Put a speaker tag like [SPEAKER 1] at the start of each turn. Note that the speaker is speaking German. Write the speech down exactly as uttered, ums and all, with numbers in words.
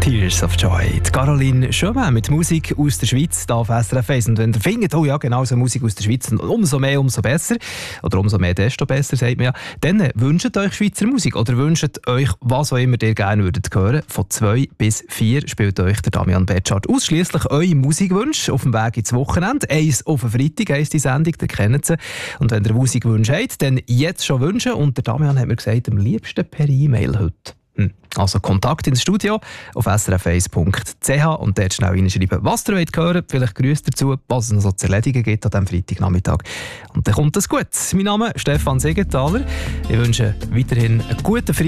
[SPEAKER 1] Tears of Joy. Die Caroline Chauvin mit Musik aus der Schweiz hier auf S R F eins. Und wenn ihr findet, oh ja, genau so Musik aus der Schweiz, umso mehr, umso besser, oder umso mehr, desto besser, sagt man ja, dann wünscht euch Schweizer Musik oder wünscht euch, was auch immer ihr gerne würdet hören. Von zwei bis vier spielt euch der Damian Betschart ausschliesslich eure Musikwünsche auf dem Weg ins Wochenende. Eins auf den Freitag heisst die Sendung, ihr kennt sie. Und wenn ihr Musikwünsche habt, dann jetzt schon wünschen. Und der Damian hat mir gesagt, am liebsten per E-Mail heute. Hm. Also Kontakt ins Studio auf s r f eins punkt c h und dort schnell reinschreiben, was ihr wollt hören, vielleicht Grüße dazu, was es noch so zu erledigen gibt an diesem Freitagnachmittag. Und dann kommt es gut. Mein Name ist Stefan Segenthaler. Ich wünsche weiterhin einen guten Freitag.